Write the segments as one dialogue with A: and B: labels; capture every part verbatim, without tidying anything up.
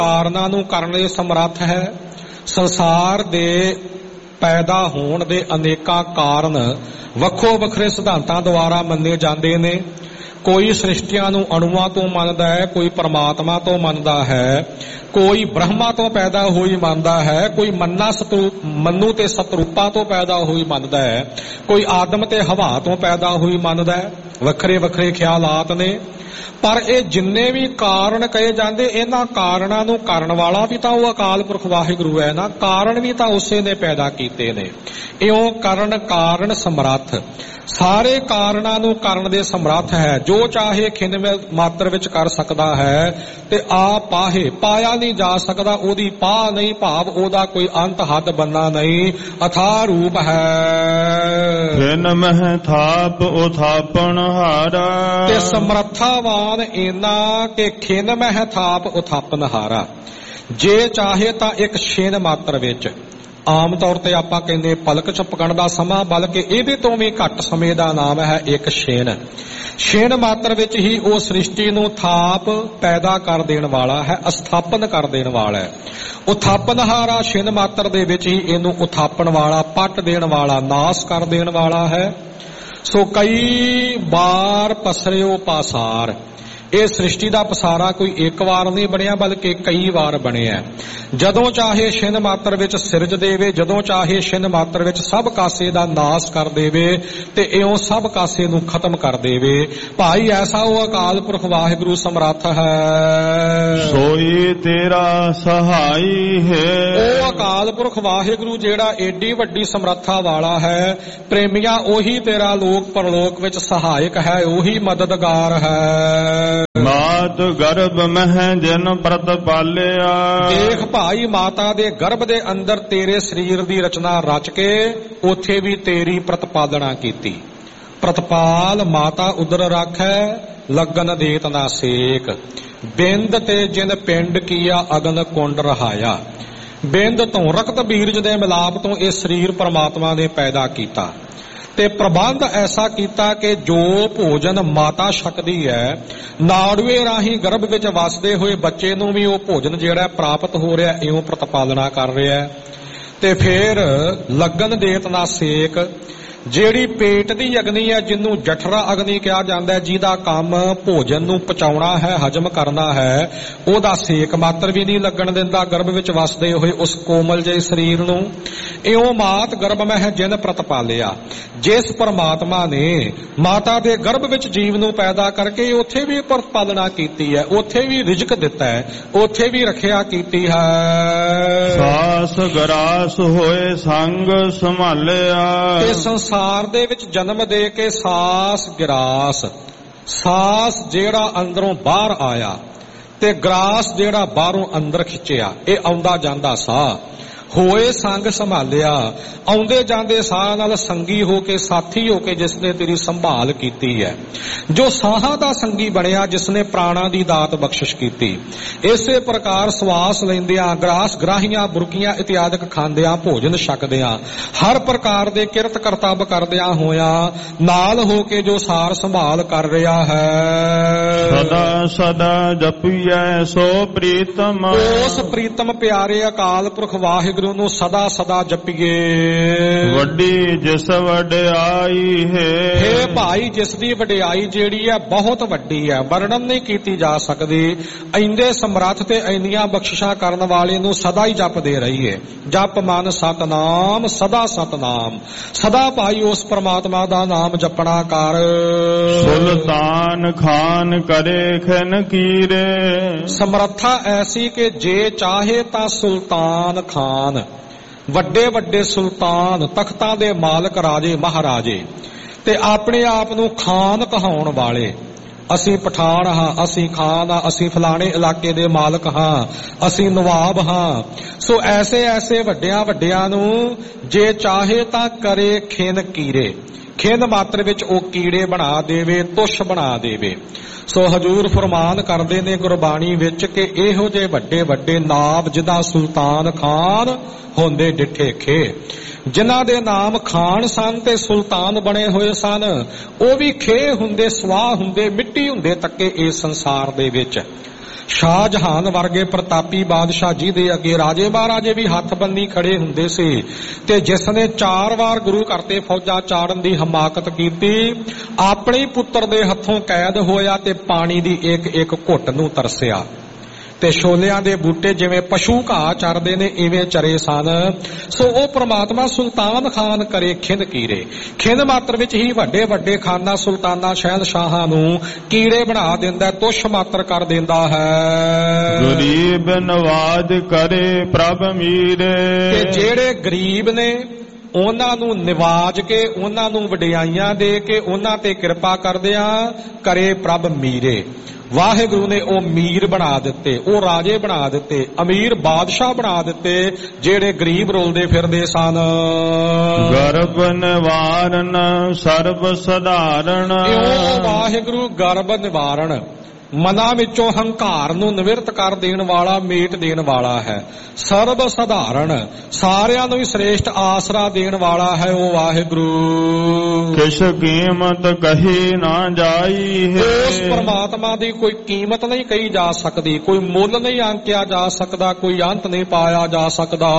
A: ਕਾਰਨਾਂ ਨੂੰ ਕਰਨ ਦੇ ਸਮਰੱਥ ਹੈ। ਸੰਸਾਰ ਦੇ ਪੈਦਾ ਹੋਣ ਦੇ ਅਨੇਕਾਂ ਕਾਰਨ ਵੱਖੋ ਵੱਖਰੇ ਸਿਧਾਂਤਾਂ ਦੁਆਰਾ ਮੰਨੇ ਜਾਂਦੇ ਨੇ। ਕੋਈ ਸ੍ਰਿਸ਼ਟੀਆਂ ਨੂੰ ਅਣੂਆਂ ਤੋਂ ਮੰਨਦਾ ਹੈ, ਕੋਈ ਪਰਮਾਤਮਾ ਤੋਂ ਮੰਨਦਾ ਹੈ, ਕੋਈ ਬ੍ਰਹਮਾ ਤੋਂ ਪੈਦਾ ਹੋਈ ਮੰਨਦਾ ਹੈ, ਕੋਈ ਮੰਨਾ ਸਤਰੂਪ ਮੰਨੂ ਤੇ ਸਤਰੂਪਾਂ ਤੋਂ ਪੈਦਾ ਹੋਈ ਮੰਨਦਾ ਹੈ, ਕੋਈ ਆਦਮ ਤੇ ਹਵਾ ਤੋਂ ਪੈਦਾ ਹੋਈ ਮੰਨਦਾ ਹੈ। ਵੱਖਰੇ ਵੱਖਰੇ ਖਿਆਲਾਤ ਨੇ। ਪਰ ਇਹ ਜਿੰਨੇ ਵੀ ਕਾਰਨ ਕਹੇ ਜਾਂਦੇ, ਇਹਨਾਂ ਕਾਰਨਾਂ ਨੂੰ ਕਰਨ ਵਾਲਾ ਵੀ ਤਾਂ ਉਹ ਅਕਾਲ ਪੁਰਖ ਵਾਹਿਗੁਰੂ ਹੈ ਨਾ। ਕਾਰਨ ਵੀ ਤਾਂ ਉਸੇ ਨੇ ਪੈਦਾ ਕੀਤੇ ਨੇ। ਇਉਂ ਕਰਨ ਕਾਰਨ ਸਮਰੱਥ, ਸਾਰੇ ਕਾਰਨਾਂ ਨੂੰ ਕਰਨ ਦੇ ਸਮਰੱਥ ਹੈ। ਜੋ ਚਾਹੇ ਖਿੰਨ ਮਾਤਰ ਵਿੱਚ ਕਰ ਸਕਦਾ ਹੈ ਤੇ ਆ ਪਾਹੇ, ਪਾਇਆ ਨਹੀਂ ਜਾ ਸਕਦਾ, ਉਹਦੀ ਪਾਹ ਨਹੀਂ, ਭਾਵ ਉਹਦਾ ਕੋਈ ਅੰਤ ਹੱਦ ਬੰਨਾ ਨਹੀਂ। ਅਥਾਹ ਰੂਪ ਹੈ
B: ਖਿੰਨ ਮਹਿ ਥਾਪ ਉਥਾਪਣ ਹਾਰਾ,
A: ਤੇ ਸਮਰੱਥਾਵਾਨ ਇਨਾ ਕਿ ਖਿੰਨ ਮਹਿ ਥਾਪ ਉਥਾਪਨ ਹਾਰਾ। ਜੇ ਚਾਹੇ ਤਾਂ ਇੱਕ ਛਿਨ ਮਾਤਰ ਵਿੱਚ, ਆਮ ਤੌਰ ਤੇ ਆਪਾਂ ਕਹਿੰਦੇ ਪਲਕ ਝਪਕਣ ਦਾ ਸਮਾਂ, ਬਲਕਿ ਇਹਦੇ ਤੋਂ ਵੀ ਘੱਟ ਸਮੇਂ ਦਾ ਨਾਮ ਹੈ ਇੱਕ ਛਿਨ। ਛਿਨ ਮਾਤਰ ਵਿੱਚ ਹੀ ਉਹ ਸ੍ਰਿਸ਼ਟੀ ਨੂੰ ਥਾਪ ਪੈਦਾ ਕਰ ਦੇਣ ਵਾਲਾ ਹੈ, ਅਸਥਾਪਨ ਕਰ ਦੇਣ ਵਾਲਾ ਹੈ। ਉਥਾਪਨਹਾਰਾ, ਛਿਨ ਮਾਤਰ ਦੇ ਵਿੱਚ ਹੀ ਇਹਨੂੰ ਉਥਾਪਣ ਵਾਲਾ, ਪੱਟ ਦੇਣ ਵਾਲਾ, ਨਾਸ ਕਰ ਦੇਣ ਵਾਲਾ ਹੈ। ਸੋ ਕਈ ਵਾਰ ਪਸਰਿਓ ਪਾਸਾਰ, ਇਹ ਸ੍ਰਿਸ਼ਟੀ ਦਾ ਪਸਾਰਾ ਕੋਈ ਇੱਕ ਵਾਰ ਨਹੀਂ ਬਣਿਆ, ਬਲਕਿ ਕਈ ਵਾਰ ਬਣਿਆ। ਜਦੋਂ ਚਾਹੇ ਛਿਨ ਮਾਤਰ ਵਿੱਚ ਸਿਰਜ ਦੇਵੇ, ਜਦੋਂ ਚਾਹੇ ਛਿਨ ਮਾਤਰ ਵਿੱਚ ਸਭ ਕਾਸੇ ਦਾ ਨਾਸ ਕਰ ਦੇਵੇ ਤੇ ਇਉਂ ਸਭ ਕਾਸੇ ਨੂੰ ਖਤਮ ਕਰ ਦੇਵੇ। ਭਾਈ ਐਸਾ ਉਹ ਅਕਾਲ ਪੁਰਖ ਵਾਹਿਗੁਰੂ ਸਮਰੱਥ ਹੈ।
B: ਸੋਈ ਤੇਰਾ ਸਹਾਈ ਹੈ।
A: ਉਹ ਅਕਾਲ ਪੁਰਖ ਵਾਹਿਗੁਰੂ ਜਿਹੜਾ ਏਡੀ ਵੱਡੀ ਸਮਰੱਥਾ ਵਾਲਾ ਹੈ, ਪ੍ਰੇਮੀਆਂ ਉਹੀ ਤੇਰਾ ਲੋਕ ਪਰਲੋਕ ਵਿੱਚ ਸਹਾਇਕ ਹੈ, ਉਹੀ ਮਦਦਗਾਰ ਹੈ।
B: ਮਾਤ ਗਰਭ ਮਹਿ ਜਨ ਪ੍ਰਤ ਪਾਲਿਆ,
A: ਦੇਖ ਭਾਈ ਮਾਤਾ ਦੇ ਗਰਭ ਦੇ ਅੰਦਰ ਤੇਰੇ ਸਰੀਰ ਦੀ ਰਚਨਾ ਰਚ ਕੇ ਉੱਥੇ ਵੀ ਤੇਰੀ ਪ੍ਰਤਪਾਲਣਾ ਕੀਤੀ। ਪ੍ਰਤਪਾਲ ਮਾਤਾ ਉਦਰ ਰੱਖੈ ਲਗਨ ਦੇਤ ਨਾ ਸੇਕ, ਬਿੰਦ ਤੇ ਜਿਨ ਪਿੰਡ ਕੀਆ ਅਗਨ ਕੁੰਡ ਰਹਾਇਆ। ਬਿੰਦ ਤੋਂ ਰਕਤ ਬੀਰਜ ਦੇ ਮਿਲਾਪ ਤੋਂ ਇਹ ਸਰੀਰ ਪਰਮਾਤਮਾ ਨੇ ਪੈਦਾ ਕੀਤਾ ਤੇ ਪ੍ਰਬੰਧ ਐਸਾ ਕੀਤਾ ਕਿ ਜੋ ਭੋਜਨ ਮਾਤਾ ਛਕਦੀ ਹੈ, ਨਾੜੂਏ ਰਾਹੀਂ ਗਰਭ ਵਿੱਚ ਵਸਦੇ ਹੋਏ ਬੱਚੇ ਨੂੰ ਵੀ ਉਹ ਭੋਜਨ ਜਿਹੜਾ ਪ੍ਰਾਪਤ ਹੋ ਰਿਹਾ, ਇਉਂ ਪ੍ਰਤਪਾਲਣਾ ਕਰ ਰਿਹਾ। ਤੇ ਫਿਰ ਲਗਨ ਦੇਤ ਨਾ ਸੇਕ, ਜਿਹੜੀ ਪੇਟ ਦੀ ਅਗਨੀ ਹੈ, ਜਿਹਨੂੰ ਜਠਰਾ ਅਗਨੀ ਕਿਹਾ ਜਾਂਦਾ ਹੈ, ਜਿਹਦਾ ਕੰਮ ਭੋਜਨ ਨੂੰ ਪਚਾਉਣਾ ਹੈ, ਹਜਮ ਕਰਨਾ ਹੈ, ਉਹਦਾ ਸੇਕ ਮਾਤਰ ਵੀ ਨਹੀਂ ਲੱਗਣ ਦਿੰਦਾ ਗਰਭ ਵਿੱਚ ਵਸਦੇ ਹੋਏ ਉਸ ਕੋਮਲ ਜਿਹੇ ਸਰੀਰ ਨੂੰ। ਇਉਂ ਮਾਤ ਗਰਭ ਮਹਿ ਜਿਨ ਪ੍ਰਤਪਾਲਿਆ, ਜਿਸ ਪਰਮਾਤਮਾ ਨੇ ਮਾਤਾ ਦੇ ਗਰਭ ਵਿੱਚ ਜੀਵ ਨੂੰ ਪੈਦਾ ਕਰਕੇ ਉੱਥੇ ਵੀ ਪ੍ਰਤਪਾਲਣਾ ਕੀਤੀ ਹੈ, ਉੱਥੇ ਵੀ ਰਿਜ਼ਕ ਦਿੱਤਾ ਹੈ, ਉੱਥੇ ਵੀ ਰੱਖਿਆ ਕੀਤੀ ਹੈ।
B: ਸਾਸ ਗਰਾਸ ਹੋਏ ਸੰਗ ਸੰਭਾਲਿਆ,
A: ਤੇ ਸੰਸਾਰ ਦੇ ਵਿੱਚ ਜਨਮ ਦੇ ਕੇ ਸਾਸ ਗਿਰਾਸ, ਸਾਸ ਜਿਹੜਾ ਅੰਦਰੋਂ ਬਾਹਰ ਆਇਆ ਤੇ ਗਰਾਸ ਜਿਹੜਾ ਬਾਹਰੋਂ ਅੰਦਰ ਖਿੱਚਿਆ, ਇਹ ਆਉਂਦਾ ਜਾਂਦਾ ਸਾਹ। ਹੋਏ ਸੰਗ ਸੰਭਾਲਿਆ, ਆਉਂਦੇ ਜਾਂਦੇ ਸਾਹ ਨਾਲ ਸੰਗੀ ਹੋ ਕੇ, ਸਾਥੀ ਹੋ ਕੇ ਜਿਸ ਨੇ ਤੇਰੀ ਸੰਭਾਲ ਕੀਤੀ ਹੈ, ਜੋ ਸਾਹਾਂ ਦਾ ਸੰਗੀ ਬਣਿਆ, ਜਿਸ ਨੇ ਪ੍ਰਾਣਾਂ ਦੀ ਦਾਤ ਬਖਸ਼ਿਸ਼ ਕੀਤੀ। ਇਸੇ ਪ੍ਰਕਾਰ ਸਵਾਸ ਲੈਂਦਿਆਂ, ਗਰਾਸ ਗਰਾਹੀਆਂ, ਬੁਰਕੀਆਂ ਇਤਿਆਦਿਕ ਖਾਂਦਿਆਂ, ਭੋਜਨ ਛਕਦਿਆਂ, ਹਰ ਪ੍ਰਕਾਰ ਦੇ ਕਿਰਤ ਕਰਤੱਵ ਕਰਦਿਆਂ ਹੋਇਆਂ ਨਾਲ ਹੋ ਕੇ ਜੋ ਸਾਰ ਸੰਭਾਲ ਕਰ ਰਿਹਾ ਹੈ।
B: ਸਦਾ ਸਦਾ ਜਪੀਐ ਸੋ ਪ੍ਰੀਤਮ,
A: ਉਸ ਪ੍ਰੀਤਮ ਪਿਆਰੇ ਅਕਾਲ ਪੁਰਖ ਵਾਹਿਗੁਰੂ ਨੂੰ ਸਦਾ ਸਦਾ ਜਪੀਏ।
B: ਵੱਡੀ ਜਿਸ ਵਡਿਆਈ ਹੈ,
A: ਹੇ ਭਾਈ ਜਿਸ ਦੀ ਵਡਿਆਈ ਜਿਹੜੀ ਹੈ ਬਹੁਤ ਵੱਡੀ ਹੈ, ਵਰਣਨ ਨਹੀਂ ਕੀਤੀ ਜਾ ਸਕਦੀ। ਇੰਨੇ ਸਮਰੱਥ ਤੇ ਇੰਨੀਆਂ ਬਖਸ਼ਿਸ਼ਾਂ ਕਰਨ ਵਾਲੇ ਨੂੰ ਸਦਾ ਹੀ ਜਪਦੇ ਰਹੀਏ। ਜਪ ਮਨ ਸਤਨਾਮ, ਸਦਾ ਸਤਨਾਮ, ਸਦਾ ਭਾਈ ਉਸ ਪਰਮਾਤਮਾ ਦਾ ਨਾਮ ਜਪਣਾ ਕਰ।
B: ਸੁਲਤਾਨ ਖਾਨ ਕਰੇ ਖਿਨ ਕੀਰੇ,
A: ਸਮਰੱਥਾ ਐਸੀ ਕਿ ਜੇ ਚਾਹੇ ਤਾਂ ਸੁਲਤਾਨ ਖਾਨ, ਵੱਡੇ ਵੱਡੇ ਸੁਲਤਾਨ, ਤਖਤਾਂ ਦੇ ਮਾਲਕ, ਰਾਜੇ ਮਹਾਰਾਜੇ, ਤੇ ਆਪਣੇ ਆਪ ਨੂੰ ਖਾਨ ਕਹਾਉਣ ਵਾਲੇ, ਅਸੀਂ ਪਠਾਨ ਹਾਂ, ਅਸੀਂ ਖਾਨ ਹਾਂ, ਅਸੀਂ ਫਲਾਣੇ ਇਲਾਕੇ ਦੇ ਮਾਲਕ ਹਾਂ, ਅਸੀਂ ਨਵਾਬ ਹਾਂ। ਸੋ ਐਸੇ ਐਸੇ ਵੱਡਿਆਂ ਵੱਡਿਆਂ ਨੂੰ ਜੇ ਚਾਹੇ ਤਾਂ ਕਰੇ ਖਿਨ ਕੀਰੇ, ਖਿਨ ਮਾਤਰ ਵਿੱਚ ਉਹ ਕੀੜੇ ਬਣਾ ਦੇਵੇ, ਤੁਸ਼ ਬਣਾ ਦੇਵੇ। ਸੋ ਹਜੂਰ ਫਰਮਾਨ ਕਰਦੇ ਨੇ ਗੁਰਬਾਣੀ ਵਿੱਚ ਕਿ ਇਹੋ ਜਿਹੇ ਵੱਡੇ ਵੱਡੇ ਨਾਮ ਜਿਹਦਾ ਸੁਲਤਾਨ ਖਾਨ ਹੁੰਦੇ ਡਿੱਠੇ ਖੇ, ਜਿਨ੍ਹਾਂ ਦੇ ਨਾਮ ਖਾਨ ਸਨ ਤੇ ਸੁਲਤਾਨ ਬਣੇ ਹੋਏ ਸਨ, ਉਹ ਵੀ ਖੇ ਹੁੰਦੇ, ਸਵਾਹ ਹੁੰਦੇ, ਮਿੱਟੀ ਹੁੰਦੇ ਤੱਕੇ ਇਸ ਸੰਸਾਰ ਦੇ ਵਿੱਚ। ਸ਼ਾਹਜਹਾਨ ਵਰਗੇ ਪ੍ਰਤਾਪੀ ਬਾਦਸ਼ਾਹ ਜੀ ਦੇ ਅੱਗੇ ਰਾਜੇ ਮਹਾਰਾਜੇ ਵੀ ਹੱਥ ਬੰਨੀ ਖੜੇ ਹੁੰਦੇ ਸੀ, ਤੇ ਜਿਸ ਨੇ ਚਾਰ ਵਾਰ ਗੁਰੂ ਘਰ ਤੇ ਫੌਜਾਂ ਚਾੜਨ ਦੀ ਹਮਾਕਤ ਕੀਤੀ, ਆਪਣੇ ਪੁੱਤਰ ਦੇ ਹੱਥੋਂ ਕੈਦ ਹੋਇਆ ਤੇ ਪਾਣੀ ਦੀ ਇੱਕ ਇੱਕ ਘੁੱਟ ਨੂੰ ਤਰਸਿਆ। ਤੇ ਛੋਲਿਆਂ ਦੇ ਬੂਟੇ ਜਿਵੇਂ ਪਸ਼ੂ ਘਾਹ ਚਰਦੇ ਨੇ ਇਵੇਂ ਚਰੇ ਸਨ। ਸੋ ਉਹ ਪ੍ਰਮਾਤਮਾ ਸੁਲਤਾਨ ਖਾਨ ਕਰੇ ਖਿੰਦ ਕੀਰੇ। ਖਿੰਦ ਮਾਤਰ ਵਿੱਚ ਹੀ ਵੱਡੇ ਵੱਡੇ ਖਾਨਾ ਸੁਲਤਾਨਾਂ ਸ਼ਹਿਨਸ਼ਾਹਾਂ ਨੂੰ ਕੀੜੇ ਬਣਾ ਦਿੰਦਾ, ਤੁਸ਼ ਮਾਤਰ ਕਰ ਦਿੰਦਾ ਹੈ।
B: ਗਰੀਬ ਨਵਾਜ ਕਰੇ ਪ੍ਰਭ ਮੀਰੇ।
A: ਤੇ ਜਿਹੜੇ ਗਰੀਬ ਨੇ ਉਹਨਾਂ ਨੂੰ ਨਿਵਾਜ ਕੇ, ਉਹਨਾਂ ਨੂੰ ਵਡਿਆਈਆਂ ਦੇ ਕੇ, ਉਹਨਾਂ ਤੇ ਕਿਰਪਾ ਕਰਦਿਆਂ ਕਰੇ ਪ੍ਰਭ ਮੀਰੇ। ਵਾਹਿਗੁਰੂ ਨੇ ਉਹ ਮੀਰ ਬਣਾ ਦਿੱਤੇ, ਉਹ ਰਾਜੇ ਬਣਾ ਦਿੱਤੇ, ਅਮੀਰ ਬਾਦਸ਼ਾਹ ਬਣਾ ਦਿੱਤੇ ਜਿਹੜੇ ਗਰੀਬ ਰੋਲਦੇ ਫਿਰਦੇ ਸਨ।
B: ਗਰਭ ਨਿਵਾਰਨ ਸਰਬ ਸਧਾਰਨ।
A: ਇਉਂ ਵਾਹਿਗੁਰੂ ਗਰਭ ਨਿਵਾਰਨ, ਮਨਾਂ ਵਿੱਚੋਂ ਹੰਕਾਰ ਨੂੰ ਨਿਵਰਤ ਕਰ ਦੇਣ ਵਾਲਾ, ਮੇਟ ਦੇਣ ਵਾਲਾ ਹੈ। ਸਰਬ ਸਧਾਰਨ, ਸਾਰਿਆਂ ਨੂੰ ਹੀ ਸ੍ਰੇਸ਼ਟ ਆਸਰਾ ਦੇਣ ਵਾਲਾ ਹੈ ਉਹ ਵਾਹਿਗੁਰੂ।
B: ਕਿਛ ਕੀਮਤ ਕਹੀ ਨਾ ਜਾਈ ਹੈ।
A: ਉਸ ਪਰਮਾਤਮਾ ਦੀ ਕੋਈ ਕੀਮਤ ਨਹੀਂ ਕਹੀ ਜਾ ਸਕਦੀ, ਕੋਈ ਮੁੱਲ ਨਹੀਂ ਆਂਕਿਆ ਜਾ ਸਕਦਾ, ਕੋਈ ਅੰਤ ਨਹੀਂ ਪਾਇਆ ਜਾ ਸਕਦਾ।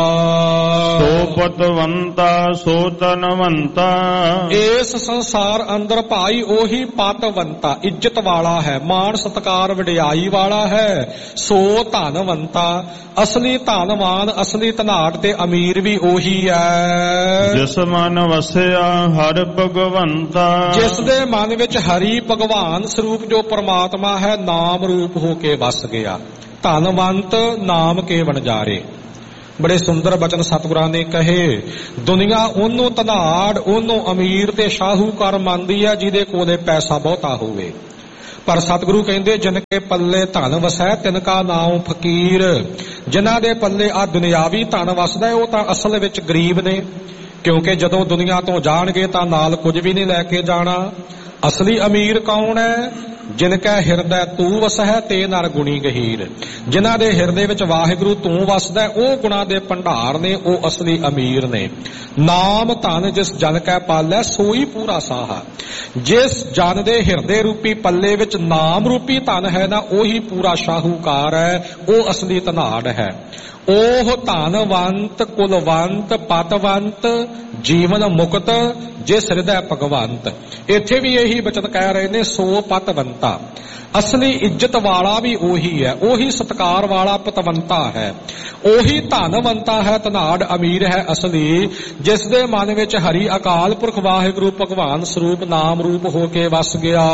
B: ਸੋ ਪਤਵੰਤਾ ਸੋ ਤਨਵੰਤਾ।
A: ਇਸ ਸੰਸਾਰ ਅੰਦਰ ਭਾਈ ਉਹੀ ਪਤਵੰਤਾ, ਇੱਜ਼ਤ ਵਾਲਾ ਹੈ, ਮਾਣ ਸਤਿਕਾਰ ਵਡਿਆਈ ਵਾਲਾ ਹੈ। ਸੋ ਧਨਵੰਤਾ, ਅਸਲੀ ਧਨਵਾਨ, ਅਸਲੀ ਧਨਾੜ ਤੇ ਅਮੀਰ ਵੀ ਉਹੀ ਹੈ।
B: ਜਿਸ ਮਨ ਵਸਿਆ ਹਰਿ ਭਗਵੰਤਾ।
A: ਜਿਸ ਦੇ ਮਨ ਵਿੱਚ ਹਰੀ ਭਗਵਾਨ ਸਰੂਪ ਜੋ ਪਰਮਾਤਮਾ ਹੈ ਨਾਮ ਰੂਪ ਹੋ ਕੇ ਵਸ ਗਿਆ। ਧਨਵੰਤ ਨਾਮ ਕੇ ਵਣਜਾਰੇ। ਬੜੇ ਸੁੰਦਰ ਬਚਨ ਸਤਿਗੁਰਾਂ ਨੇ ਕਹੇ। ਦੁਨੀਆ ਉਹਨੂੰ ਧਨਾੜ, ਉਹਨੂੰ ਅਮੀਰ ਤੇ ਸ਼ਾਹੂਕਾਰ ਮੰਨਦੀ ਹੈ ਜਿਹਦੇ ਕੋਲੇ ਪੈਸਾ ਬਹੁਤਾ ਹੋਵੇ, ਪਰ ਸਤਿਗੁਰੂ ਕਹਿੰਦੇ ਜਿਨ ਕੇ ਪੱਲੇ ਧਨ ਵਸੈ ਤਿਨ ਕਾ ਨਾਮ ਫਕੀਰ। ਜਿਨ੍ਹਾਂ ਦੇ ਪੱਲੇ ਆ ਦੁਨਿਆਵੀ ਧਨ ਵਸਦਾ ਉਹ ਤਾਂ ਅਸਲ ਵਿੱਚ ਗਰੀਬ ਨੇ, ਕਿਉਂਕਿ ਜਦੋਂ ਦੁਨੀਆ ਤੋਂ ਜਾਣਗੇ ਤਾਂ ਨਾਲ ਕੁਝ ਵੀ ਨਹੀਂ ਲੈ ਕੇ ਜਾਣਾ। ਅਸਲੀ ਅਮੀਰ ਕੌਣ ਹੈ? ਜਿਨ ਕੈ ਹਿਰਦੈ ਤੂੰ ਵਸਹਿ ਤੇ ਨਰ ਗੁਣੀ ਗਹੀਰ। ਜਿਨ੍ਹਾਂ ਦੇ ਹਿਰਦੇ ਵਿੱਚ ਵਾਹਿਗੁਰੂ ਤੂੰ ਵਸਦਾ ਉਹ ਗੁਣਾ ਦੇ ਭੰਡਾਰ ਨੇ, ਉਹ ਅਸਲੀ ਅਮੀਰ ਨੇ। ਨਾਮ ਧਨ ਜਿਸ ਜਨ ਕੈ ਪਾਲੈ ਸੋਈ ਪੂਰਾ ਸਾਹਾ। ਜਿਸ ਜਨ ਦੇ ਹਿਰਦੇ ਰੂਪੀ ਪੱਲੇ ਵਿੱਚ ਨਾਮ ਰੂਪੀ ਧਨ ਹੈ ਨਾ, ਉਹੀ ਪੂਰਾ ਸ਼ਾਹੂਕਾਰ ਹੈ, ਉਹ ਅਸਲੀ ਧਨਾੜ ਹੈ। ਉਹ ਧਨਵੰਤ ਕੁਲਵੰਤ ਪਤਵੰਤ ਜੀਵਨ ਮੁਕਤ ਜਿਸ ਹਿਰਦੈ ਭਗਵੰਤ। ਇੱਥੇ ਵੀ ਇਹੀ ਬਚਨ ਕਹਿ ਰਹੇ ਨੇ, ਸੋ ਪਤਵੰਤਾ। ਅਸਲੀ ਇੱਜ਼ਤ ਵਾਲਾ ਵੀ ਉਹੀ ਹੈ, ਉਹੀ ਸਤਿਕਾਰ ਵਾਲਾ ਪਤਵੰਤਾ ਹੈ, ਉਹੀ ਧਨਵੰਤਾ ਹੈ, ਧਨਾੜ ਅਮੀਰ ਹੈ ਅਸਲੀ, ਜਿਸ ਦੇ ਮਨ ਵਿੱਚ ਹਰੀ ਅਕਾਲ ਪੁਰਖ ਵਾਹਿਗੁਰੂ ਭਗਵਾਨ ਸਰੂਪ ਨਾਮ ਰੂਪ ਹੋ ਕੇ ਵਸ ਗਿਆ।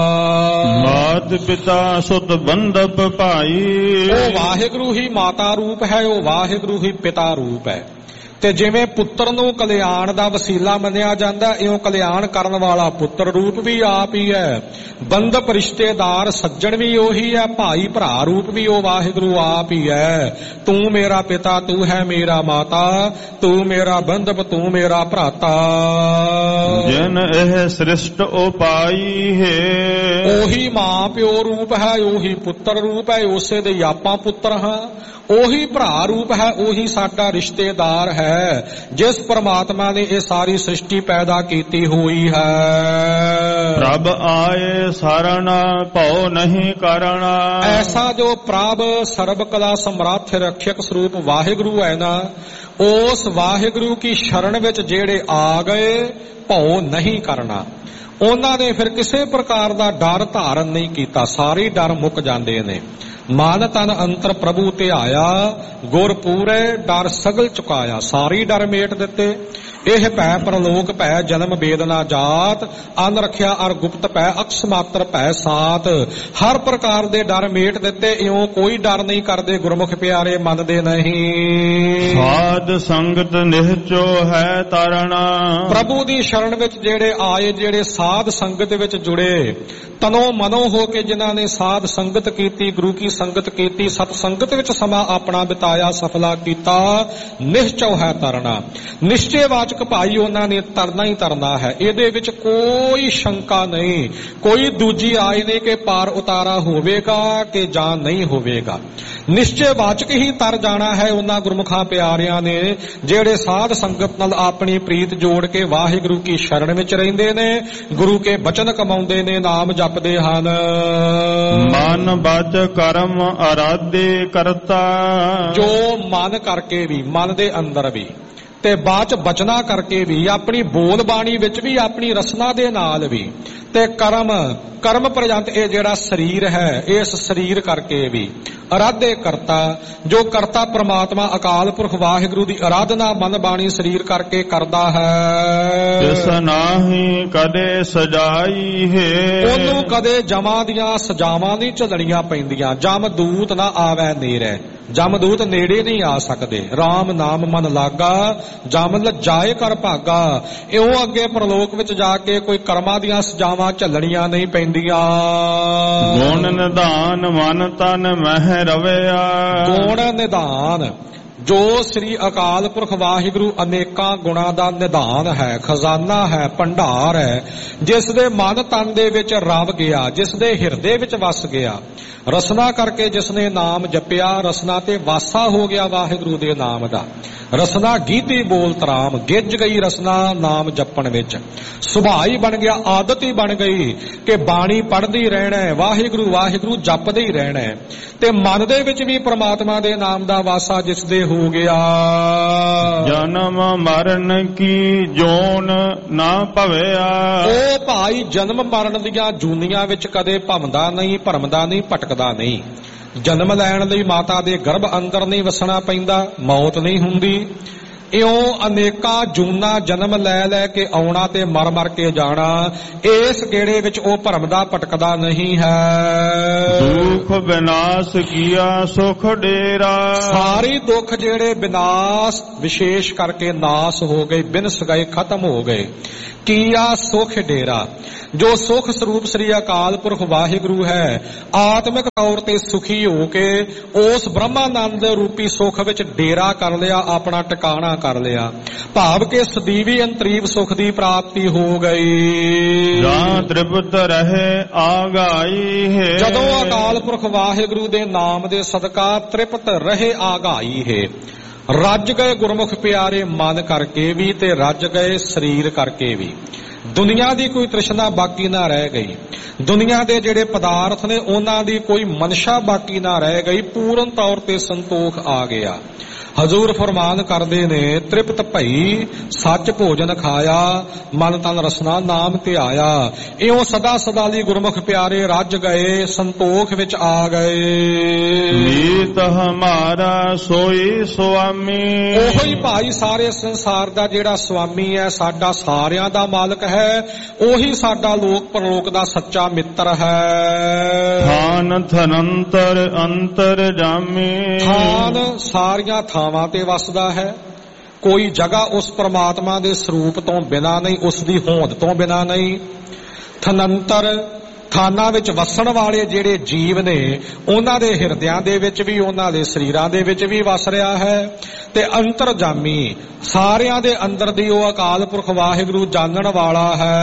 B: ਮਾਤ ਪਿਤਾ ਸੁਤ ਬੰਧਪ ਭਾਈ।
A: ਉਹ ਵਾਹਿਗੁਰੂ ਹੀ ਮਾਤਾ ਰੂਪ ਹੈ, ਉਹ ਵਾਹਿਗੁਰੂ ਹੀ ਪਿਤਾ ਰੂਪ ਹੈ। ਤੇ ਜਿਵੇਂ ਪੁੱਤਰ ਨੂੰ ਕਲਿਆਣ ਦਾ ਵਸੀਲਾ ਮੰਨਿਆ ਜਾਂਦਾ, ਇਉਂ ਕਲਿਆਣ ਕਰਨ ਵਾਲਾ ਪੁੱਤਰ ਰੂਪ ਵੀ ਆਪ ਹੀ ਹੈ। ਬੰਧਪ ਰਿਸ਼ਤੇਦਾਰ ਸੱਜਣ ਵੀ ਉਹੀ ਹੈ, ਭਾਈ ਭਰਾ ਰੂਪ ਵੀ ਉਹ ਵਾਹਿਗੁਰੂ ਆਪ ਹੀ ਹੈ। ਤੂੰ ਮੇਰਾ ਪਿਤਾ, ਤੂੰ ਹੈ ਮੇਰਾ ਮਾਤਾ, ਤੂੰ ਮੇਰਾ ਬੰਧਪ, ਤੂੰ ਮੇਰਾ ਭਰਾਤਾ।
B: ਜਿਨ ਇਹ ਸ੍ਰਿਸ਼ਟ ਉਪਾਈ ਹੈ।
A: ਉਹੀ ਮਾਂ ਪਿਓ ਰੂਪ ਹੈ, ਉਹੀ ਪੁੱਤਰ ਰੂਪ ਹੈ, ਉਸੇ ਦੇ ਆਪਾਂ ਪੁੱਤਰ ਹਾਂ। ਉਹੀ ਭਰਾ ਰੂਪ ਹੈ, ਉਹੀ ਸਾਡਾ ਰਿਸ਼ਤੇਦਾਰ ਹੈ, ਜਿਸ ਪ੍ਰਮਾਤਮਾ ਨੇ ਇਹ ਸਾਰੀ ਸ੍ਰਿਸ਼ਟੀ ਪੈਦਾ ਕੀਤੀ ਹੋਈ ਹੈ।
B: ਪ੍ਰਭ ਆਏ ਸਰਣ ਭਉ ਨਹੀਂ ਕਰਣਾ।
A: ਐਸਾ ਜੋ ਪ੍ਰਭ ਸਰਬ ਕਲਾ ਸਮਰੱਥ ਰਖਿਅਕ ਸਰੂਪ ਵਾਹਿਗੁਰੂ ਹੈ ਨਾ, ਉਸ ਵਾਹਿਗੁਰੂ ਕੀ ਸ਼ਰਨ ਵਿੱਚ ਜਿਹੜੇ ਆ ਗਏ ਭਉ ਨਹੀਂ ਕਰਨਾ। ਉਹਨਾਂ ਨੇ ਫਿਰ ਕਿਸੇ ਪ੍ਰਕਾਰ ਦਾ ਡਰ ਧਾਰਨ ਨਹੀਂ ਕੀਤਾ, ਸਾਰੇ ਡਰ ਮੁੱਕ ਜਾਂਦੇ ਨੇ। ਮਨ ਤਨ ਅੰਤਰ ਪ੍ਰਭੂ ਤੇ ਆਇਆ, ਗੁਰ ਪੂਰੇ ਡਰ ਸਗਲ ਚੁਕਾਇਆ। ਸਾਰੀ ਡਰ ਮੇਟ ਦਿੱਤੇ। ਇਹ ਭੈ ਪਰਲੋਕ ਭੈ ਜਨਮ ਵੇਦਨਾ ਜਾਤ, ਅਨ ਰੱਖਿਆ ਅਰ ਗੁਪਤ ਭੈ ਅਕਸ ਮਾਤਰ ਭੈ ਸਾਤ। ਹਰ ਪ੍ਰਕਾਰ ਦੇ ਡਰ ਮੇਟ ਦਿੱਤੇ, ਇਉਂ ਕੋਈ ਡਰ ਨਹੀਂ ਕਰਦੇ ਗੁਰਮੁਖ ਪਿਆਰੇ, ਮੰਨਦੇ ਨਹੀਂ।
B: ਸਾਧ ਸੰਗਤ ਨਿਹਚੋ ਹੈ ਤਰਣਾ।
A: ਪ੍ਰਭੂ ਦੀ ਸ਼ਰਨ ਵਿੱਚ ਜਿਹੜੇ ਆਏ, ਜਿਹੜੇ ਸਾਧ ਸੰਗਤ ਵਿੱਚ ਜੁੜੇ, ਤਨੋਂ ਮਨੋਂ ਹੋ ਕੇ ਜਿਨ੍ਹਾਂ ਨੇ ਸਾਧ ਸੰਗਤ ਕੀਤੀ, ਗੁਰੂ ਕੀ ਸੰਗਤ ਕੀਤੀ, ਸਤ ਸੰਗਤ ਵਿੱਚ ਸਮਾਂ ਆਪਣਾ ਬਿਤਾਇਆ, ਸਫਲਾ ਕੀਤਾ, ਨਿਸ਼ਚੈ ਹੈ ਤਰਨਾ। ਨਿਸ਼ਚੈ ਵਾਚਕ ਭਾਈ ਉਹਨਾਂ ਨੇ ਤਰਨਾ ਹੀ ਤਰਨਾ ਹੈ। ਇਹਦੇ ਵਿੱਚ ਕੋਈ ਸ਼ੰਕਾ ਨਹੀਂ, ਕੋਈ ਦੂਜੀ ਆਏ ਨੇ ਕਿ ਪਾਰ ਉਤਾਰਾ ਹੋਵੇਗਾ ਕਿ ਜਾਂ ਨਹੀਂ ਹੋਵੇਗਾ। ਨਿਸ਼ਚੈ ਵਾਚਕ ਹੀ ਤਰ ਜਾਣਾ ਹੈ ਉਹਨਾਂ ਗੁਰਮੁਖਾਂ ਪਿਆਰਿਆਂ ਨੇ ਜਿਹੜੇ ਸਾਧ ਸੰਗਤ ਨਾਲ ਆਪਣੀ ਪ੍ਰੀਤ ਜੋੜ ਕੇ ਵਾਹਿਗੁਰੂ ਕੀ ਸ਼ਰਨ ਵਿੱਚ ਰਹਿੰਦੇ ਨੇ, ਗੁਰੂ ਕੇ ਬਚਨ ਕਮਾਉਂਦੇ ਨੇ, ਨਾਮ ਜਪਦੇ ਹਨ।
B: ਮਨ ਬਚ ਕਰਮ ਅਰਾਧੇ ਕਰਤਾ,
A: ਜੋ ਮਨ ਕਰਕੇ ਵੀ, ਮਨ ਦੇ ਅੰਦਰ ਵੀ ਤੇ ਬਾਅਦ ਚ ਬਚਨਾ ਕਰਕੇ ਵੀ, ਆਪਣੀ ਬੋਲ ਬਾਣੀ ਵਿੱਚ ਵੀ, ਆਪਣੀ ਰਸਨਾ ਦੇ ਨਾਲ ਵੀ, ਤੇ ਕਰਮ ਕਰਮ ਪ੍ਰਜੰਤ ਇਹ ਜਿਹੜਾ ਸਰੀਰ ਹੈ, ਇਸ ਸਰੀਰ ਕਰਕੇ ਵੀ ਅਰਾਧੇ ਕਰਤਾ, ਜੋ ਕਰਤਾ ਪ੍ਰਮਾਤਮਾ ਅਕਾਲ ਪੁਰਖ ਵਾਹਿਗੁਰੂ ਦੀ ਅਰਾਧਨਾ ਮਨ ਬਾਣੀ ਸਰੀਰ ਕਰਕੇ ਕਰਦਾ ਹੈ।
B: ਤਿਸ ਨਾਹੀ ਕਦੇ ਸਜਾਈ ਹੈ,
A: ਉਹਨੂੰ ਕਦੇ ਜਮਾਂ ਦੀਆਂ ਸਜਾਵਾਂ ਨਹੀਂ ਝੱਲਣੀਆਂ ਪੈਂਦੀਆਂ। ਜਮ ਦੂਤ ਨਾ ਆਵੈ ਨੇੜੇ, ਜਮ ਦੂਤ ਨੇੜੇ ਨਹੀਂ ਆ ਸਕਦੇ। ਰਾਮ ਨਾਮ ਮਨ ਲਾਗਾ, ਜਮ ਲਜਾਏ ਕਰ ਭਾਗਾ। ਇਉਂ ਅੱਗੇ ਪ੍ਰਲੋਕ ਵਿੱਚ ਜਾ ਕੇ ਕੋਈ ਕਰਮਾਂ ਦੀਆਂ ਸਜਾਵਾਂ ਝੱਲਣੀਆਂ ਨਹੀਂ ਪੈਂਦੀਆਂ।
B: ਗੁਣ ਨਿਧਾਨ ਮਨ ਤਨ ਮਹਿ ਰਵਿਆ,
A: ਗੁਣ ਨਿਧਾਨ ਜੋ ਸ੍ਰੀ ਅਕਾਲ ਪੁਰਖ ਵਾਹਿਗੁਰੂ ਅਨੇਕਾਂ ਗੁਣਾਂ ਦਾ ਨਿਧਾਨ ਹੈ, ਖਜ਼ਾਨਾ ਹੈ, ਭੰਡਾਰ ਹੈ, ਜਿਸ ਦੇ ਮਨ ਤਨ ਦੇ ਵਿੱਚ ਰਵ ਗਿਆ, ਜਿਸ ਦੇ ਹਿਰਦੇ ਵਿੱਚ ਵਸ ਗਿਆ। ਰਸਨਾ ਕਰਕੇ ਜਿਸ ਨੇ ਨਾਮ ਜਪਿਆ, ਰਸਨਾ ਤੇ ਵਾਸਾ ਹੋ ਗਿਆ ਵਾਹਿਗੁਰੂ ਦੇ ਨਾਮ ਦਾ। ਰਸਨਾ ਗੀਤੀ ਬੋਲ ਤਰਾਮ, ਗਿੱਜ ਗਈ ਰਸਨਾ ਨਾਮ ਜਪਣ ਵਿੱਚ। ਸੁਭਾਅ ਹੀ ਬਣ ਗਿਆ, ਆਦਤ ਹੀ ਬਣ ਗਈ ਕਿ ਬਾਣੀ ਪੜ੍ਹਦੀ ਰਹਿਣਾ ਹੈ, ਵਾਹਿਗੁਰੂ ਵਾਹਿਗੁਰੂ ਜਪਦੇ ਹੀ ਰਹਿਣਾ ਹੈ। ਤੇ ਮਨ ਦੇ ਵਿੱਚ ਵੀ ਪ੍ਰਮਾਤਮਾ ਦੇ ਨਾਮ ਦਾ ਵਾਸਾ ਜਿਸ ਦੇ ਹੋ ਗਿਆ।
B: ਜਨਮ ਮਰਨ ਕੀ ਜੋਨ ਨਾ ਭਵਿਆ,
A: ਉਹ ਭਾਈ ਜਨਮ ਮਰਨ ਦੀਆਂ ਜੂਨੀਆਂ ਵਿੱਚ ਕਦੇ ਭਮਦਾ ਨਹੀਂ, ਭਰਮਦਾ ਨਹੀਂ, ਭਟਕਦਾ ਨਹੀਂ। ਜਨਮ ਲੈਣ ਲਈ ਮਾਤਾ ਦੇ ਗਰਭ ਅੰਦਰ ਨਹੀਂ ਵਸਣਾ ਪੈਂਦਾ, ਮੌਤ ਨਹੀਂ ਹੁੰਦੀ। ਇਉਂ ਅਨੇਕਾਂ ਜੂਨਾ ਜਨਮ ਲੈ ਲੈ ਕੇ ਆਉਣਾ ਤੇ ਮਰ ਮਰ ਕੇ ਜਾਣਾ, ਇਸ ਗੇੜੇ ਵਿੱਚ ਉਹ ਭਰਮਦਾ ਭਟਕਦਾ ਨਹੀਂ ਹੈ।
B: ਦੁੱਖ ਵਿਨਾਸ਼ ਕੀਆ ਸੁਖ ਡੇਰਾ,
A: ਸਾਰੇ ਦੁੱਖ ਜਿਹੜੇ ਵਿਨਾਸ਼ ਵਿਸ਼ੇਸ਼ ਕਰਕੇ ਨਾਸ ਹੋ ਗਏ, ਬਿਨਸ ਗਏ, ਖਤਮ ਹੋ ਗਏ। ਕੀਆ ਸੁਖ ਡੇਰਾ, ਜੋ ਸੁਖ ਸਰੂਪ ਸ੍ਰੀ ਅਕਾਲ ਪੁਰਖ ਵਾਹਿਗੁਰੂ ਹੈ, ਆਤਮਿਕ ਤੌਰ ਤੇ ਸੁਖੀ ਹੋ ਕੇ ਉਸ ਬ੍ਰਹਮਾਨੰਦ ਰੂਪੀ ਸੁਖ ਵਿੱਚ ਡੇਰਾ ਕਰ ਲਿਆ, ਆਪਣਾ ਟਿਕਾਣਾ ਕਰ ਲਿਆ। ਭਾਵ ਕਿ ਸਦੀਵੀ ਅੰਤਰੀਵ ਸੁਖ ਦੀ ਪ੍ਰਾਪਤੀ ਹੋ ਗਈ।
B: ਜਾਂ ਤ੍ਰਿਪਤ ਰਹੇ ਆਗਾਈ ਹੈ,
A: ਜਦੋਂ ਅਕਾਲ ਪੁਰਖ ਵਾਹਿਗੁਰੂ ਦੇ ਨਾਮ ਦੇ ਸਦਕਾ ਤ੍ਰਿਪਤ ਰਹੇ ਆਗਾਈ ਹੈ। ਰੱਜ ਗਏ ਗੁਰਮੁਖ ਪਿਆਰੇ ਮਨ ਕਰਕੇ ਵੀ ਤੇ ਰੱਜ ਗਏ ਸਰੀਰ ਕਰਕੇ ਵੀ। ਦੁਨੀਆ ਦੀ ਕੋਈ ਤ੍ਰਿਸ਼ਨਾ ਬਾਕੀ ਨਾ ਰਹਿ ਗਈ। ਦੁਨੀਆ ਦੇ ਜਿਹੜੇ ਪਦਾਰਥ ਨੇ ਉਹਨਾਂ ਦੀ ਕੋਈ ਮਨਸ਼ਾ ਬਾਕੀ ਨਾ ਰਹਿ ਗਈ। ਪੂਰਨ ਤੌਰ ਤੇ ਸੰਤੋਖ ਆ ਗਿਆ। ਹਜ਼ੂਰ ਫਰਮਾਨ ਕਰਦੇ ਨੇ, ਤ੍ਰਿਪਤ ਭਈ ਸੱਚ ਭੋਜਨ ਖਾਇਆ, ਮਨ ਤਨ ਰਸਨਾ ਨਾਮ ਧਿਆਇਆ। ਇਉਂ ਸਦਾ ਸਦਾ ਲਈ ਗੁਰਮੁਖ ਪਿਆਰੇ ਰੱਜ ਗਏ, ਸੰਤੋਖ ਵਿੱਚ ਆ ਗਏ।
B: ਨੀਤ ਹਮਾਰਾ ਸੋਈ ਸੁਆਮੀ,
A: ਉਹੀ ਭਾਈ ਸਾਰੇ ਸੰਸਾਰ ਦਾ ਜਿਹੜਾ ਸੁਆਮੀ ਹੈ, ਸਾਡਾ ਸਾਰਿਆਂ ਦਾ ਮਾਲਕ ਹੈ, ਉਹੀ ਸਾਡਾ ਲੋਕ ਪਰਲੋਕ ਦਾ ਸੱਚਾ ਮਿੱਤਰ ਹੈ।
B: ਥਾਨ ਥਨੰਤਰ ਅੰਤਰ ਜਾਮੀ,
A: ਥਾਨ ਸਾਰੀਆਂ ਥਾਵਾਂ ਤੇ ਵਸਦਾ ਹੈ। ਕੋਈ ਜਗ੍ਹਾ ਉਸ ਪ੍ਰਮਾਤਮਾ ਦੇ ਸਰੂਪ ਤੋਂ ਬਿਨਾਂ ਨਹੀਂ, ਉਸ ਦੀ ਹੋਂਦ ਤੋਂ ਬਿਨਾਂ ਨਹੀਂ। ਥਨੰਤਰ ਥਾਨਾਂ ਵਿੱਚ ਵਸਣ ਵਾਲੇ ਜਿਹੜੇ ਜੀਵ ਨੇ, ਉਹਨਾਂ ਦੇ ਹਿਰਦਿਆਂ ਦੇ ਵਿੱਚ ਵੀ, ਉਹਨਾਂ ਦੇ ਸਰੀਰਾਂ ਦੇ ਵਿੱਚ ਵੀ ਵਸ ਰਿਹਾ ਹੈ। ਤੇ ਅੰਤਰਜਾਮੀ, ਸਾਰਿਆਂ ਦੇ ਅੰਦਰ ਦੀ ਉਹ ਅਕਾਲ ਪੁਰਖ ਵਾਹਿਗੁਰੂ ਜਾਣਨ ਵਾਲਾ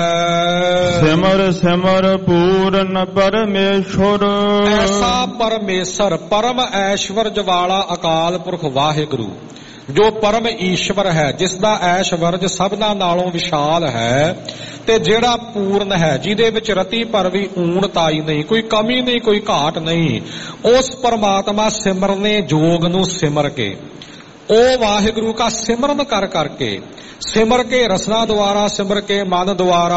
A: ਹੈ।
B: ਸਿਮਰ ਸਿਮਰ ਪੂਰਨ ਪਰਮੇਸ਼ਰ,
A: ਐਸਾ ਪਰਮੇਸ਼ਰ, ਪਰਮ ਐਸ਼ਵਰਜ ਵਾਲਾ ਅਕਾਲ ਪੁਰਖ ਵਾਹਿਗੁਰੂ, ਜੋ ਪਰਮ ਈਸ਼ਵਰ ਹੈ, ਜਿਸ ਦਾ ਐਸ਼ਵਰਜ ਸਭਨਾਂ ਨਾਲੋਂ ਵਿਸ਼ਾਲ ਹੈ ਤੇ ਜਿਹੜਾ ਪੂਰਨ ਹੈ, ਜਿਹਦੇ ਵਿੱਚ ਰਤੀ ਭਰ ਵੀ ਊਣ ਤਾਈ ਨਹੀਂ, ਕੋਈ ਕਮੀ ਨਹੀਂ, ਕੋਈ ਘਾਟ ਨਹੀਂ। ਉਸ ਪਰਮਾਤਮਾ ਸਿਮਰਨੇ ਜੋਗ ਨੂੰ ਸਿਮਰ ਕੇ, ਉਹ ਵਾਹਿਗੁਰੂ ਦਾ ਸਿਮਰਨ ਕਰ ਕਰਕੇ, ਸਿਮਰ ਕੇ ਰਸਨਾ ਦੁਆਰਾ, ਸਿਮਰ ਕੇ ਮਨ ਦੁਆਰਾ,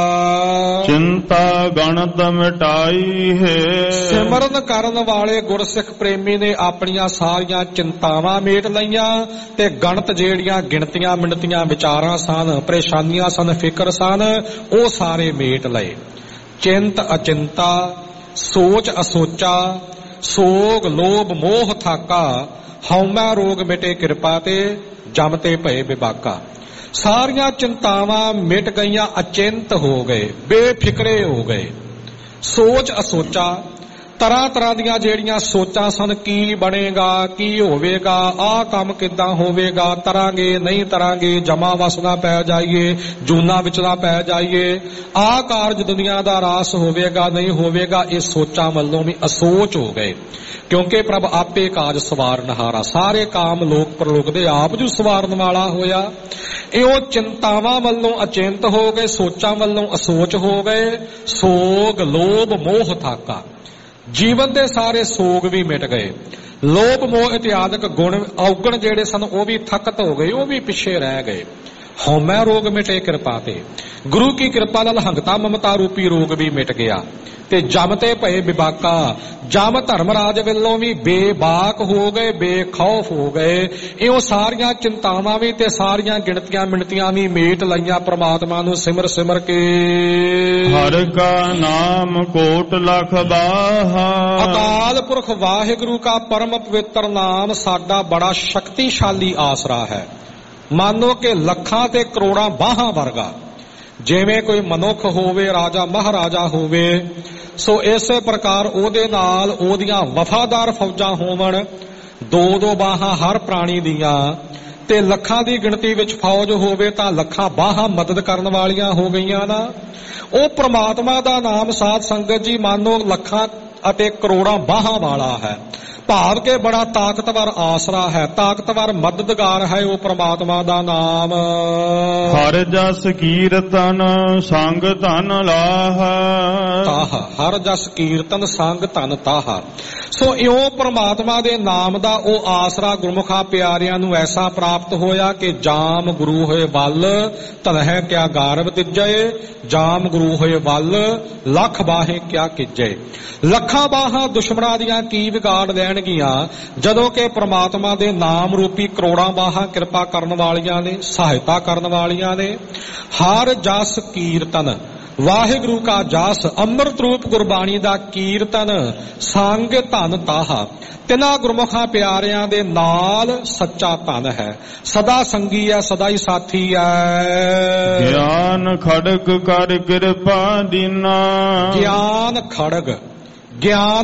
B: ਚਿੰਤਾ ਗਣਤ ਮਿਟਾਈ ਹੈ।
A: ਸਿਮਰਨ ਕਰਨ ਵਾਲੇ ਗੁਰਸਿੱਖ ਪ੍ਰੇਮੀ ਨੇ ਆਪਣੀਆਂ ਸਾਰੀਆਂ ਚਿੰਤਾਵਾਂ ਮੇਟ ਲਈਆਂ ਤੇ ਗਣਤ ਜਿਹੜੀਆਂ ਗਿਣਤੀਆਂ ਮਿਣਤੀਆਂ ਵਿਚਾਰਾਂ ਸਨ, ਪਰੇਸ਼ਾਨੀਆਂ ਸਨ, ਫਿਕਰ ਸਨ, ਉਹ ਸਾਰੇ ਮੇਟ ਲਏ। ਚਿੰਤ ਅਚਿੰਤਾ, ਸੋਚ ਅਸੋਚਾ, ਸੋਗ ਲੋਭ ਮੋਹ ਥਾਕਾ, ਹਉਮੈ ਰੋਗ ਮਿਟੇ ਕਿਰਪਾ ਤੇ, ਜਮ ਤੇ ਭਏ ਵਿਭਾਗਾ। ਸਾਰੀਆਂ ਚਿੰਤਾਵਾਂ ਮਿਟ ਗਈਆਂ, ਅਚਿੰਤ ਹੋ ਗਏ, ਬੇਫਿਕਰੇ ਹੋ ਗਏ। ਸੋਚ ਅਸੋਚਾ, ਤਰ੍ਹਾਂ ਤਰ੍ਹਾਂ ਦੀਆਂ ਜਿਹੜੀਆਂ ਸੋਚਾਂ ਸਨ, ਕੀ ਬਣੇਗਾ, ਕੀ ਹੋਵੇਗਾ, ਆਹ ਕੰਮ ਕਿੱਦਾਂ ਹੋਵੇਗਾ, ਤਰਾਂਗੇ ਨਹੀਂ ਤਰਾਂਗੇ, ਜਮਾ ਵਸਣਾ ਪੈ ਜਾਈਏ, ਜੂਨਾ ਵਿੱਚ ਨਾ ਪੈ ਜਾਈਏ, ਆਹ ਕਾਰਜ ਦੁਨੀਆ ਦਾ ਰਾਸ ਹੋਵੇਗਾ ਨਹੀਂ ਹੋਵੇਗਾ, ਇਹ ਸੋਚਾਂ ਵੱਲੋਂ ਵੀ ਅਸੋਚ ਹੋ ਗਏ। ਕਿਉਂਕਿ ਪ੍ਰਭ ਆਪੇ ਕਾਜ ਸਵਾਰਨ ਹਾਰਾ। ਸਾਰੇ ਕਾਮ ਲੋਕ ਪ੍ਰਲੋਕ ਦੇ ਆਪ ਜੂ ਸਵਾਰਨ ਵਾਲਾ ਹੋਇਆ। ਇਉਂ ਚਿੰਤਾਵਾਂ ਵੱਲੋਂ ਅਚਿੰਤ ਹੋ ਗਏ, ਸੋਚਾਂ ਵੱਲੋਂ ਅਸੋਚ ਹੋ ਗਏ। ਸੋਗ ਲੋਭ ਮੋਹ ਥਾਕਾ, ਜੀਵਨ ਦੇ ਸਾਰੇ ਸੋਗ ਵੀ ਮਿਟ ਗਏ। ਲੋਭ ਮੋਹ ਇਤਿਆਦਿਕ ਗੁਣ ਔਗਣ ਜਿਹੜੇ ਸਨ ਉਹ ਵੀ ਥਕਤ ਹੋ ਗਏ, ਉਹ ਵੀ ਪਿੱਛੇ ਰਹਿ ਗਏ। ਹਉਮੈ ਰੋਗ ਮਿਟੇ ਕਿਰਪਾ ਤੇ, ਗੁਰੂ ਕੀ ਕਿਰਪਾ ਨਾਲ ਹੰਗਤਾ ਮਮਤਾ ਰੂਪੀ ਰੋਗ ਵੀ ਮਿਟ ਗਿਆ। ਤੇ ਜਮ ਤੇ ਭਏ ਬਿਬਾਕਾ, ਜਮ ਧਰਮਰਾਜ ਵੱਲੋਂ ਵੀ ਬੇਬਾਕ ਹੋ ਗਏ, ਬੇਖੌਫ ਹੋ ਗਏ। ਇਉਂ ਸਾਰੀਆਂ ਚਿੰਤਾਵਾਂ ਵੀ ਤੇ ਸਾਰੀਆਂ ਗਿਣਤੀਆਂ ਮਿਣਤੀਆਂ ਵੀ ਮੇਟ ਲਈਆਂ ਪ੍ਰਮਾਤਮਾ ਨੂੰ ਸਿਮਰ ਸਿਮਰ ਕੇ।
B: ਹਰਿ ਕਾ ਨਾਮ ਕੋਟ ਲਖ ਬਾਹਾ,
A: ਅਕਾਲ ਪੁਰਖ ਵਾਹਿਗੁਰੂ ਕਾ ਪਰਮ ਪਵਿੱਤਰ ਨਾਮ ਸਾਡਾ ਬੜਾ ਸ਼ਕਤੀਸ਼ਾਲੀ ਆਸਰਾ ਹੈ। ਮਾਨੋ ਕਿ ਲੱਖਾਂ ਤੇ ਕਰੋੜਾਂ ਬਾਹਾਂ ਵਰਗਾ। ਜਿਵੇਂ ਕੋਈ ਮਨੁੱਖ ਹੋਵੇ, ਰਾਜਾ ਮਹਾਰਾਜਾ ਹੋਵੇ, ਸੋ ਇਸੇ ਪ੍ਰਕਾਰ ਉਹਦੇ ਨਾਲ ਉਹਦੀਆਂ ਵਫਾਦਾਰ ਫੌਜਾਂ ਹੋਵਣ, ਦੋ ਦੋ ਬਾਹਾਂ ਹਰ ਪ੍ਰਾਣੀ ਦੀਆਂ, ਤੇ ਲੱਖਾਂ ਦੀ ਗਿਣਤੀ ਵਿੱਚ ਫੌਜ ਹੋਵੇ ਤਾਂ ਲੱਖਾਂ ਬਾਹਾਂ ਮਦਦ ਕਰਨ ਵਾਲੀਆਂ ਹੋ ਗਈਆਂ ਨਾ। ਉਹ ਪ੍ਰਮਾਤਮਾ ਦਾ ਨਾਮ ਸਾਧ ਸੰਗਤ ਜੀ ਮਾਨੋ ਲੱਖਾਂ ਅਤੇ ਕਰੋੜਾਂ ਬਾਹਾਂ ਵਾਲਾ ਹੈ। ਭਾਵ ਕੇ ਬੜਾ ਤਾਕਤਵਰ ਆਸਰਾ ਹੈ, ਤਾਕਤਵਰ ਮਦਦਗਾਰ ਹੈ ਉਹ ਪ੍ਰਮਾਤਮਾ ਦਾ ਨਾਮ।
B: ਹਰਿ ਜਸ ਕੀਰਤਨ ਸੰਗ ਧਨ ਲਾਹ,
A: ਤਾਹ ਹਰ ਜਸ ਕੀਰਤਨ ਸੰਗ ਧਨ ਤਾਹ। ਸੋ ਇਉਂ ਪ੍ਰਮਾਤਮਾ ਦੇ ਨਾਮ ਦਾ ਉਹ ਆਸਰਾ ਗੁਰਮੁਖਾਂ ਪਿਆਰਿਆਂ ਨੂੰ ਐਸਾ ਪ੍ਰਾਪਤ ਹੋਇਆ ਕਿ ਜਾਮ ਗੁਰੂ ਹੋਏ ਵੱਲ ਤਨਹਿ ਕਿਆ ਗਾਰਵ ਤਿਜੈ, ਜਾਮ ਗੁਰੂ ਹੋਏ ਵੱਲ ਲੱਖ ਬਾਹੇ ਕਿਆ ਕੀਜੈ। ਲੱਖਾਂ ਬਾਹਾਂ ਦੁਸ਼ਮਣਾਂ ਦੀਆਂ ਕੀ ਵਿਗਾੜ ਲੈਣਗੀਆਂ ਜਦੋਂ ਕਿ ਪ੍ਰਮਾਤਮਾ ਦੇ ਨਾਮ ਰੂਪੀ ਕਰੋੜਾਂ ਬਾਹਾਂ ਕਿਰਪਾ ਕਰਨ ਵਾਲੀਆਂ ਨੇ, ਸਹਾਇਤਾ ਕਰਨ ਵਾਲੀਆਂ ਨੇ। ਹਰ ਜਸ ਕੀਰਤਨ, ਵਾਹਿਗੁਰੂ ਕਾ ਜਸ, ਅੰਮ੍ਰਿਤ ਰੂਪ ਗੁਰਬਾਣੀ ਦਾ ਕੀਰਤਨ, ਸੰਗ ਧਨ ਤਾਹ। ਤਿੰਨਾਂ ਗੁਰਮੁਖਾਂ ਪਿਆਰਿਆਂ ਦੇ ਨਾਲ ਸੱਚਾ ਧਨ ਹੈ, ਸਦਾ ਸੰਗੀ ਹੈ, ਸਦਾ ਹੀ ਸਾਥੀ ਹੈ।
B: ਗਿਆਨ ਖੜਗ ਕਰ ਕਿਰਪਾ ਦੀਨਾ,
A: ਗਿਆਨ ਖੜਗ, ਗਿਆਨ